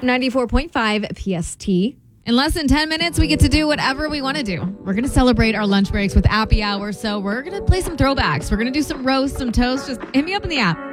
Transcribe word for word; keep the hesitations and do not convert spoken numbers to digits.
ninety-four point five P S T. In less than ten minutes, we get to do whatever we want to do. We're going to celebrate our lunch breaks with Appy Hour, so we're going to play some throwbacks. We're going to do some roast, some toast. Just hit me up in the app.